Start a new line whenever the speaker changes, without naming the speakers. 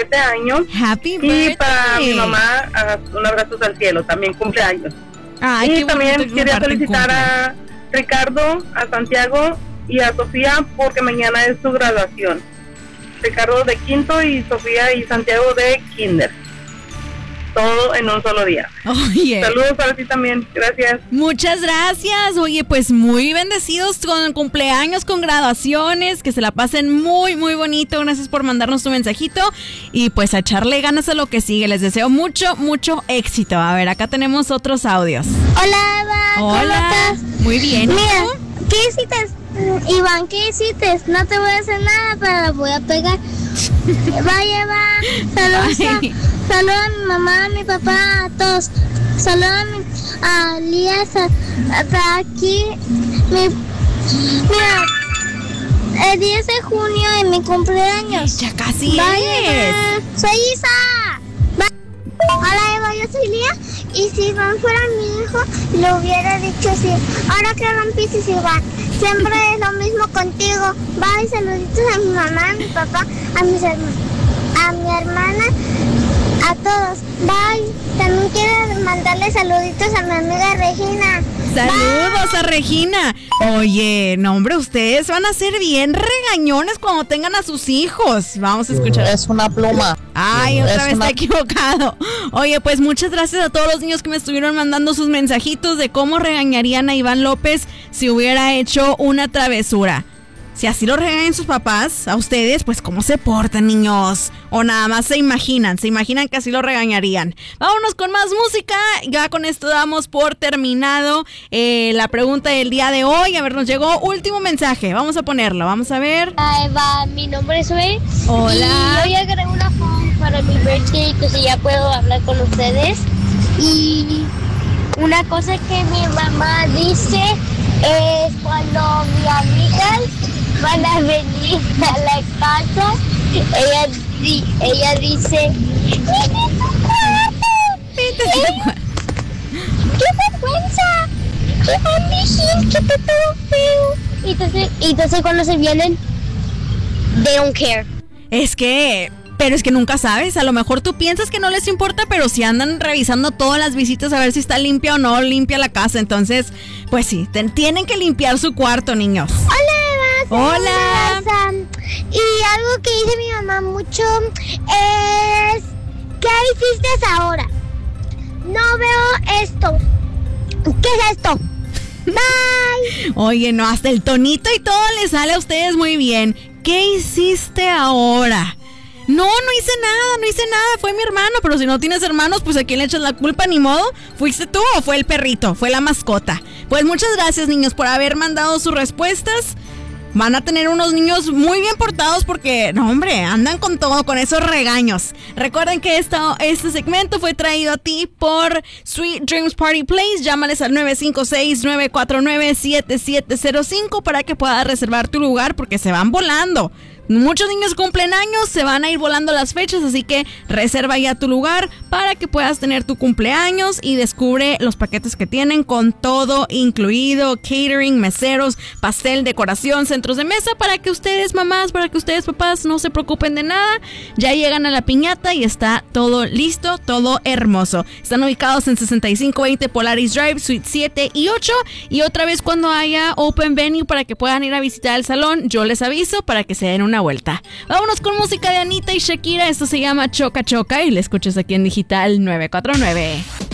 7 años.
Happy birthday.
Y para mi mamá, un abrazo al cielo, también cumpleaños.
Ay,
y también quería felicitar a Ricardo, a Santiago y a Sofía porque mañana es su graduación. Ricardo de quinto y Sofía y Santiago de kinder. Todo en un solo día.
Oye.
Saludos para ti también, gracias.
Muchas gracias. Oye, pues muy bendecidos con cumpleaños, con graduaciones, que se la pasen muy, muy bonito. Gracias por mandarnos tu mensajito y pues a echarle ganas a lo que sigue. Les deseo mucho, mucho éxito. A ver, acá tenemos otros audios.
Hola, Eva.
Hola.
¿Cómo estás?
Muy bien.
Mira, ¿qué hiciste? Iván, ¿qué hiciste? No te voy a hacer nada, pero la voy a pegar. Vaya, Eva. Saludos a mi mamá, a mi papá, a todos. Saludos a Lías, hasta aquí. Mira, el 10 de junio es mi cumpleaños.
Ya casi
Bye, Eva. Soy Isa. Bye. Hola, Eva, yo soy Lía. Y si Iván fuera mi hijo, le hubiera dicho así. Ahora que rompiste, Iván. Siempre es lo mismo contigo. Bye, saluditos a mi mamá, a mi papá, a mi hermana, a todos. Bye. También quiero mandarle saluditos a mi amiga Regina.
Saludos a Regina. Oye, no hombre, ustedes van a ser bien regañones cuando tengan a sus hijos. Vamos a escuchar.
Es una pluma.
Ay, otra vez está equivocado. Oye, pues muchas gracias a todos los niños que me estuvieron mandando sus mensajitos de cómo regañarían a Iván López si hubiera hecho una travesura. Si así lo regañan sus papás, a ustedes, pues ¿cómo se portan, niños? O nada más se imaginan que así lo regañarían. Vámonos con más música. Ya con esto damos por terminado la pregunta del día de hoy. A ver, nos llegó último mensaje. Vamos a ponerlo, vamos a ver.
Hola, Eva, mi nombre es Zoe.
Hola.
Y hoy agarré una phone para mi birthday, entonces ya puedo hablar con ustedes. Y una cosa que mi mamá dice es cuando mis amigas van a venir a la casa, ella dice, ¡qué vergüenza! ¡Qué van dijiste que todo feo! Y entonces cuando se vienen, they don't care.
Pero es que nunca sabes, a lo mejor tú piensas que no les importa, pero si andan revisando todas las visitas a ver si está limpia o no limpia la casa, entonces, pues sí, tienen que limpiar su cuarto, niños. Hola.
Y algo que dice mi mamá mucho es, ¿qué hiciste ahora? No veo esto. ¿Qué es esto? Bye.
Oye, no, hasta el tonito y todo les sale a ustedes muy bien. ¿Qué hiciste ahora? No hice nada, fue mi hermano, pero si no tienes hermanos, pues ¿a quién le echas la culpa? Ni modo, ¿fuiste tú o fue el perrito? Fue la mascota. Pues muchas gracias, niños, por haber mandado sus respuestas. Van a tener unos niños muy bien portados porque, no hombre, andan con todo, con esos regaños. Recuerden que este segmento fue traído a ti por Sweet Dreams Party Place. Llámales al 956-949-7705 para que puedas reservar tu lugar porque se van volando. Muchos niños cumplen años, se van a ir volando las fechas, así que reserva ya tu lugar para que puedas tener tu cumpleaños y descubre los paquetes que tienen con todo incluido, catering, meseros, pastel, decoración, centros de mesa, para que ustedes mamás, para que ustedes papás no se preocupen de nada. Ya llegan a la piñata y está todo listo, todo hermoso. Están ubicados en 6520 Polaris Drive, Suite 7 y 8, y otra vez cuando haya open venue para que puedan ir a visitar el salón, yo les aviso para que se den una vuelta. Vámonos con música de Anita y Shakira. Esto se llama Choca Choca y la escuchas aquí en Digital 949.